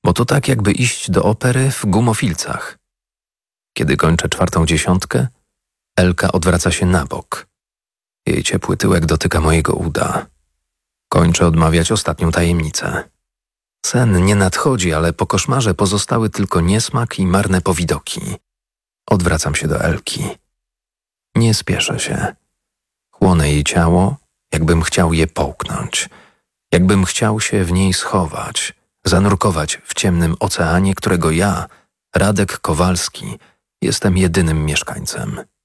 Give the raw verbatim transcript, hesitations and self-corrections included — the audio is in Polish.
bo to tak jakby iść do opery w gumofilcach. Kiedy kończę czwartą dziesiątkę, Elka odwraca się na bok. Jej ciepły tyłek dotyka mojego uda. Kończę odmawiać ostatnią tajemnicę. Sen nie nadchodzi, ale po koszmarze pozostały tylko niesmak i marne powidoki. Odwracam się do Elki. Nie spieszę się. Chłonę jej ciało, jakbym chciał je połknąć. Jakbym chciał się w niej schować, zanurkować w ciemnym oceanie, którego ja, Radek Kowalski, jestem jedynym mieszkańcem.